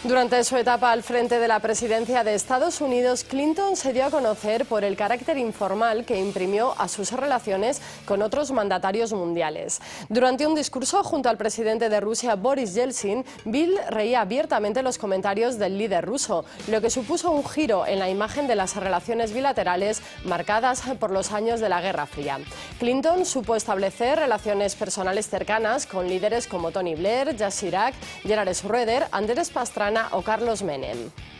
Durante su etapa al frente de la presidencia de Estados Unidos, Clinton se dio a conocer por el carácter informal que imprimió a sus relaciones con otros mandatarios mundiales. Durante un discurso junto al presidente de Rusia, Boris Yeltsin, Bill reía abiertamente los comentarios del líder ruso, lo que supuso un giro en la imagen de las relaciones bilaterales marcadas por los años de la Guerra Fría. Clinton supo establecer relaciones personales cercanas con líderes como Tony Blair, Jacques Chirac, Gerhard Schröder, Andrés Pastrana o Carlos Menem.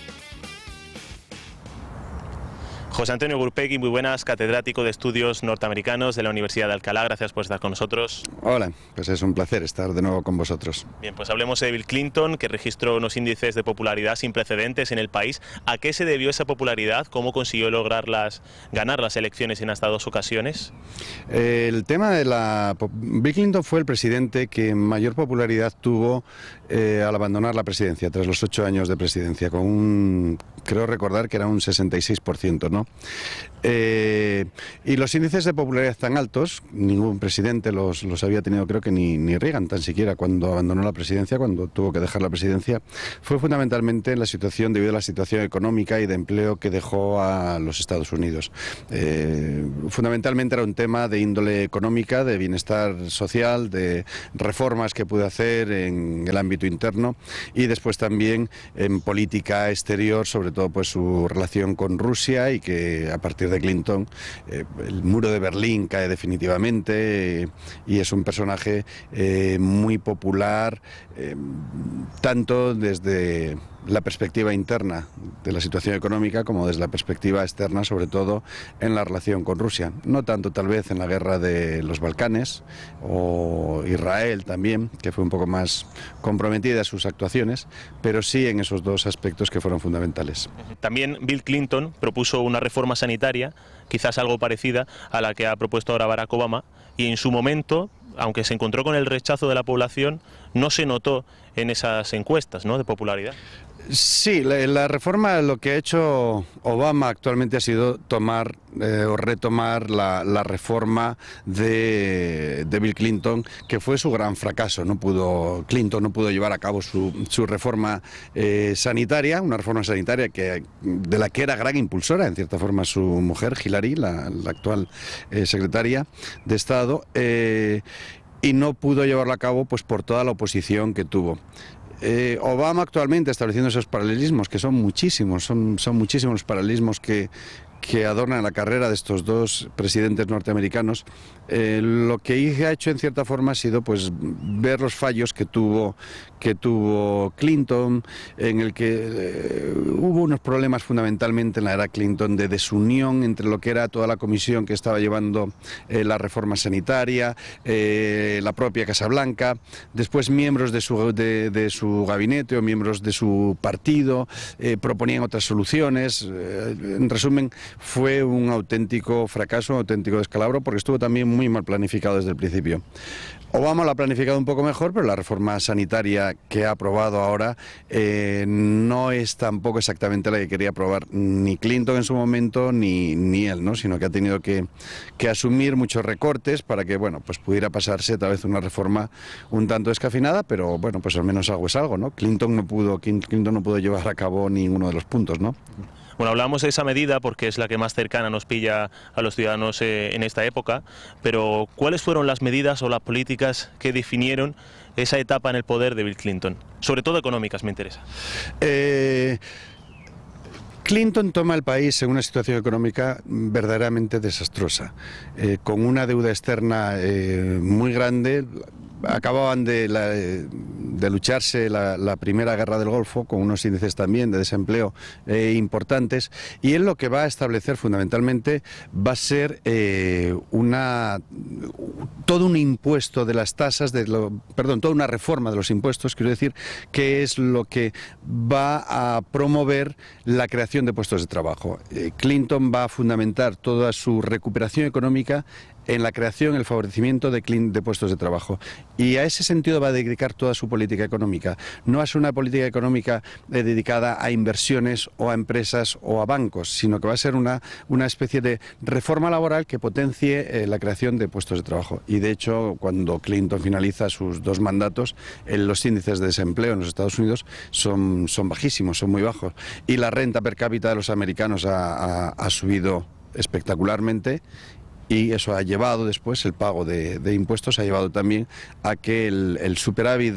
José Antonio Gurpegui, muy buenas, catedrático de Estudios Norteamericanos de la Universidad de Alcalá. Gracias por estar con nosotros. Hola, pues es un placer estar de nuevo con vosotros. Bien, pues hablemos de Bill Clinton, que registró unos índices de popularidad sin precedentes en el país. ¿A qué se debió esa popularidad? ¿Cómo consiguió ganar las elecciones en hasta 2 ocasiones? El tema de Bill Clinton fue el presidente que mayor popularidad tuvo al abandonar la presidencia, tras los 8 años de presidencia, con creo recordar que era un 66%, ¿no? Y los índices de popularidad tan altos, ningún presidente los había tenido, creo que ni Reagan tan siquiera, cuando abandonó la presidencia, cuando tuvo que dejar la presidencia, fue fundamentalmente en la situación, debido a la situación económica y de empleo que dejó a los Estados Unidos. Fundamentalmente era un tema de índole económica, de bienestar social, de reformas que pudo hacer en el ámbito interno y después también en política exterior, sobre todo pues su relación con Rusia, y que a partir de Clinton el muro de Berlín cae definitivamente y es un personaje muy popular, tanto desde la perspectiva interna de la situación económica como desde la perspectiva externa, sobre todo en la relación con Rusia. No tanto tal vez en la guerra de los Balcanes o Israel también, que fue un poco más comprometida sus actuaciones, pero sí en esos 2 aspectos que fueron fundamentales. También Bill Clinton propuso una reforma sanitaria, quizás algo parecida a la que ha propuesto ahora Barack Obama, y en su momento, aunque se encontró con el rechazo de la población, no se notó en esas encuestas, ¿no?, de popularidad. Sí, la reforma, lo que ha hecho Obama actualmente ha sido tomar o retomar la reforma de Bill Clinton, que fue su gran fracaso. Clinton no pudo llevar a cabo su reforma sanitaria, una reforma sanitaria de la que era gran impulsora, en cierta forma, su mujer, Hillary, la actual secretaria de Estado, y no pudo llevarla a cabo pues por toda la oposición que tuvo. Obama actualmente, estableciendo esos paralelismos, que son muchísimos, son muchísimos los paralelismos que adornan la carrera de estos 2 presidentes norteamericanos, lo que ha hecho en cierta forma ha sido pues ver los fallos que tuvo Clinton, en el que hubo unos problemas fundamentalmente en la era Clinton de desunión entre lo que era toda la comisión que estaba llevando la reforma sanitaria, la propia Casa Blanca, después miembros de su gabinete o miembros de su partido proponían otras soluciones. En resumen, fue un auténtico fracaso, un auténtico descalabro, porque estuvo también muy mal planificado desde el principio. Obama lo ha planificado un poco mejor, pero la reforma sanitaria que ha aprobado ahora no es tampoco exactamente la que quería aprobar ni Clinton en su momento ni él, ¿no? Sino que ha tenido que asumir muchos recortes para que pues pudiera pasarse tal vez una reforma un tanto descafeinada, pero bueno, pues al menos algo es algo, ¿no? Clinton no pudo llevar a cabo ninguno de los puntos, ¿no? Bueno, hablamos de esa medida porque es la que más cercana nos pilla a los ciudadanos en esta época, pero ¿cuáles fueron las medidas o las políticas que definieron esa etapa en el poder de Bill Clinton? Sobre todo económicas, me interesa. Clinton toma el país en una situación económica verdaderamente desastrosa, con una deuda externa muy grande. Acababan de lucharse la primera guerra del Golfo, con unos índices también de desempleo importantes, y él lo que va a establecer fundamentalmente va a ser todo un impuesto de las tasas, toda una reforma de los impuestos, quiero decir, que es lo que va a promover la creación de puestos de trabajo. Clinton va a fundamentar toda su recuperación económica en la creación, el favorecimiento de puestos de trabajo. Y a ese sentido va a dedicar toda su política económica. No es una política económica dedicada a inversiones o a empresas o a bancos, sino que va a ser una especie de reforma laboral que potencie la creación de puestos de trabajo. Y de hecho, cuando Clinton finaliza sus 2 mandatos, los índices de desempleo en los Estados Unidos son bajísimos, son muy bajos. Y la renta per cápita de los americanos ha subido espectacularmente. Y eso ha llevado después, el pago de impuestos ha llevado también a que el superávit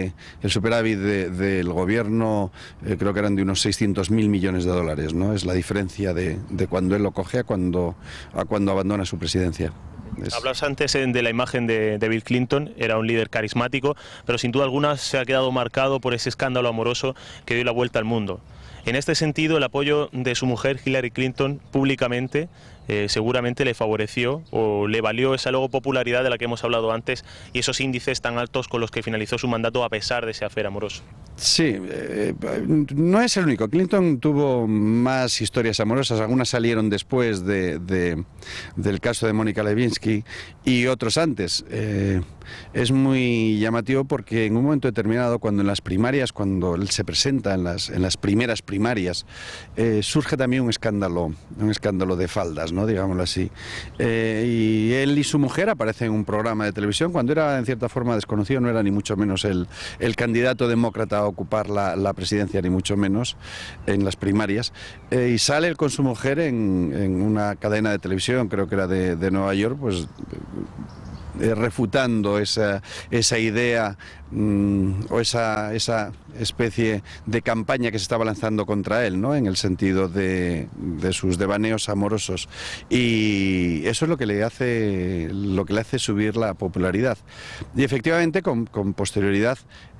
del gobierno, creo que eran de unos 600.000 millones de dólares, ¿no? Es la diferencia de cuando él lo coge a cuando abandona su presidencia. Hablabas antes de la imagen de Bill Clinton, era un líder carismático, pero sin duda alguna se ha quedado marcado por ese escándalo amoroso que dio la vuelta al mundo. En este sentido, el apoyo de su mujer Hillary Clinton públicamente seguramente le favoreció o le valió esa luego popularidad de la que hemos hablado antes y esos índices tan altos con los que finalizó su mandato a pesar de ese affair amoroso. Sí, no es el único. Clinton tuvo más historias amorosas, algunas salieron después del caso de Mónica Lewinsky y otros antes. Es muy llamativo porque en un momento determinado, cuando en las primarias, cuando él se presenta en las primeras primarias, surge también un escándalo de faldas, ¿no? Digámoslo así. Y él y su mujer aparecen en un programa de televisión cuando era en cierta forma desconocido, no era ni mucho menos el candidato demócrata a ocupar la presidencia, ni mucho menos en las primarias. Y sale él con su mujer en una cadena de televisión, creo que era de Nueva York, pues refutando esa idea o esa especie de campaña que se estaba lanzando contra él, ¿no? En el sentido de sus devaneos amorosos, y eso es lo que le hace subir la popularidad. Y efectivamente con posterioridad,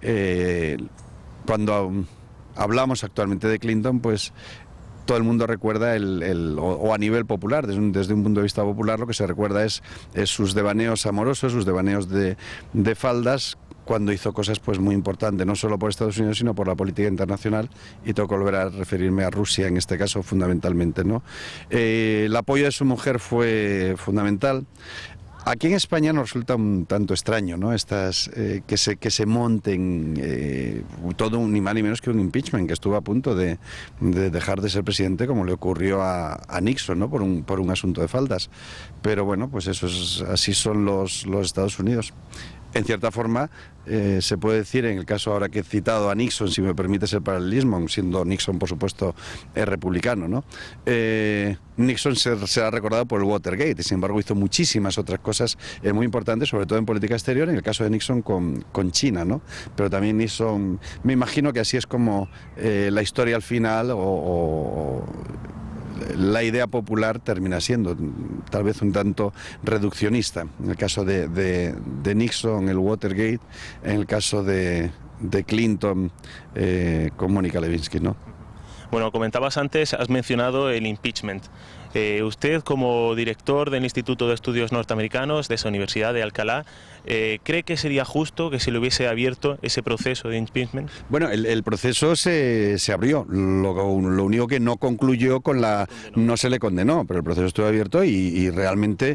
cuando hablamos actualmente de Clinton, pues todo el mundo recuerda o a nivel popular, desde un punto de vista popular, lo que se recuerda es sus devaneos amorosos, sus devaneos de faldas, cuando hizo cosas pues muy importantes, no solo por Estados Unidos, sino por la política internacional, y tengo que volver a referirme a Rusia en este caso fundamentalmente, ¿no? El apoyo de su mujer fue fundamental. Aquí en España nos resulta un tanto extraño, ¿no? Que se monten todo ni más ni menos que un impeachment, que estuvo a punto de dejar de ser presidente, como le ocurrió a Nixon, ¿no? Por un asunto de faldas. Pero bueno, pues así son los Estados Unidos. En cierta forma, se puede decir, en el caso ahora que he citado a Nixon, si me permites el paralelismo, siendo Nixon, por supuesto, republicano, ¿no? Nixon se ha recordado por el Watergate, y sin embargo hizo muchísimas otras cosas muy importantes, sobre todo en política exterior, en el caso de Nixon con China, ¿no? Pero también Nixon, me imagino que así es como la historia al final o la idea popular termina siendo tal vez un tanto reduccionista. En el caso de Nixon, el Watergate; en el caso de Clinton, con Mónica Lewinsky, ¿no? Bueno, comentabas antes, has mencionado el impeachment. Usted, como director del Instituto de Estudios Norteamericanos de esa Universidad de Alcalá, ¿cree que sería justo que se le hubiese abierto ese proceso de impeachment? Bueno, el proceso se abrió. Lo único que no concluyó no se le condenó, pero el proceso estuvo abierto y realmente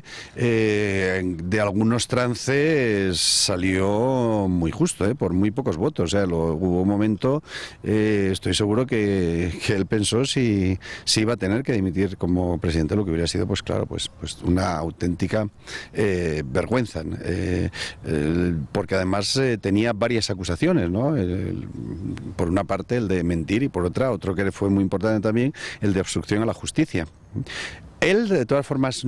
de algunos trances salió muy justo, por muy pocos votos. Hubo un momento, estoy seguro que él pensó si iba a tener que dimitir como presidente, lo que hubiera sido, pues claro, pues una auténtica vergüenza, porque además tenía varias acusaciones, ¿no? Por una parte el de mentir, y por otra, otro que fue muy importante también, el de obstrucción a la justicia. Él, de todas formas,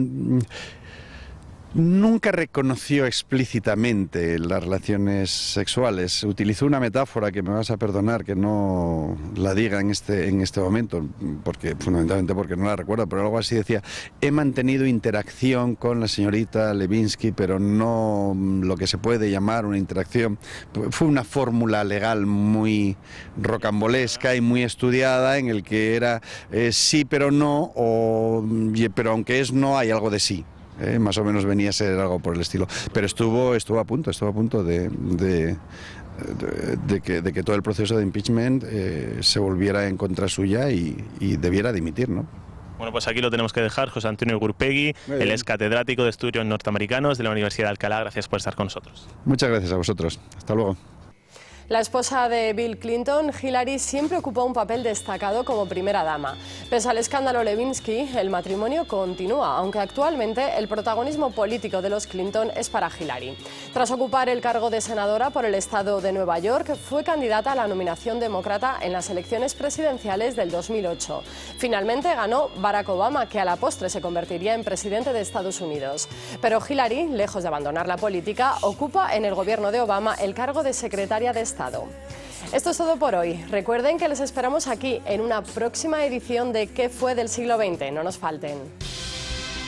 nunca reconoció explícitamente las relaciones sexuales. Utilizó una metáfora que me vas a perdonar que no la diga en este momento, fundamentalmente porque no la recuerdo, pero algo así decía: he mantenido interacción con la señorita Lewinsky, pero no lo que se puede llamar una interacción. Fue una fórmula legal muy rocambolesca y muy estudiada, en el que era sí pero no, pero aunque es no hay algo de sí. Más o menos venía a ser algo por el estilo, pero estuvo a punto de que todo el proceso de impeachment se volviera en contra suya y debiera dimitir, ¿no? Bueno, pues aquí lo tenemos que dejar. José Antonio Gurpegui, él es catedrático de Estudios Norteamericanos de la Universidad de Alcalá. Gracias por estar con nosotros. Muchas gracias a vosotros. Hasta luego. La esposa de Bill Clinton, Hillary, siempre ocupó un papel destacado como primera dama. Pese al escándalo Lewinsky, el matrimonio continúa, aunque actualmente el protagonismo político de los Clinton es para Hillary. Tras ocupar el cargo de senadora por el estado de Nueva York, fue candidata a la nominación demócrata en las elecciones presidenciales del 2008. Finalmente ganó Barack Obama, que a la postre se convertiría en presidente de Estados Unidos. Pero Hillary, lejos de abandonar la política, ocupa en el gobierno de Obama el cargo de secretaria de Estado. Esto es todo por hoy. Recuerden que les esperamos aquí en una próxima edición de ¿Qué fue del siglo XX? No nos falten.